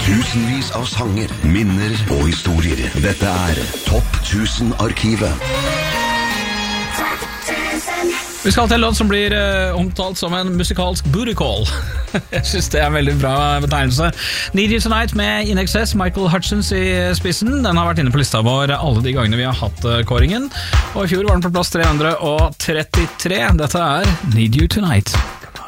Tusenvis av sanger, minner og historier. Dette Topp 1000-arkivet. Vi skal til en låt som blir omtalt som en musikalsk booty call. Jeg synes det en veldig bra betegnelse. Need You Tonight med In Excess, Michael Hutchins i spissen. Den har vært inne på lista vår alle de gangene vi har hatt kåringen. Og i fjor var den på plass 333. Dette Need You Tonight.